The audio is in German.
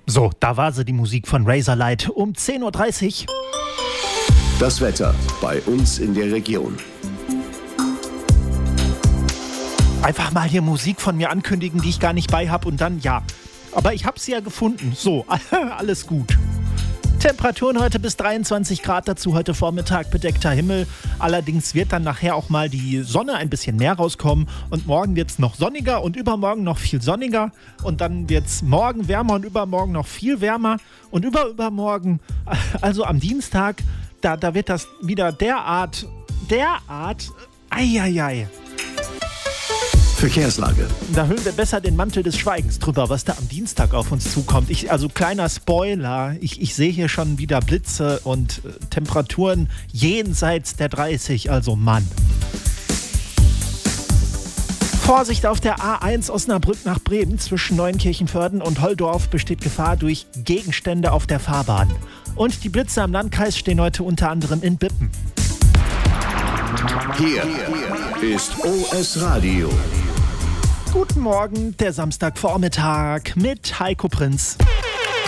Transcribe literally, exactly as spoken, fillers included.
So, da war sie, die Musik von Razorlight um zehn Uhr dreißig. Das Wetter bei uns in der Region. Einfach mal hier Musik von mir ankündigen, die ich gar nicht bei habe und dann, ja. Aber ich habe sie ja gefunden. So, alles gut. Temperaturen heute bis dreiundzwanzig Grad, dazu heute Vormittag bedeckter Himmel. Allerdings wird dann nachher auch mal die Sonne ein bisschen mehr rauskommen und morgen wird es noch sonniger und übermorgen noch viel sonniger und dann wird es morgen wärmer und übermorgen noch viel wärmer und überübermorgen, also am Dienstag, da, da wird das wieder derart, derart, eieiei. Verkehrslage. Da hüllen wir besser den Mantel des Schweigens drüber, was da am Dienstag auf uns zukommt. Ich, also kleiner Spoiler, ich, ich sehe hier schon wieder Blitze und äh, Temperaturen jenseits der dreißig, also Mann. Vorsicht auf der A eins Osnabrück nach Bremen zwischen Neunkirchenvörden und Holdorf besteht Gefahr durch Gegenstände auf der Fahrbahn. Und die Blitze am Landkreis stehen heute unter anderem in Bippen. Hier ist O S Radio. Guten Morgen, der Samstagvormittag mit Heiko Prinz.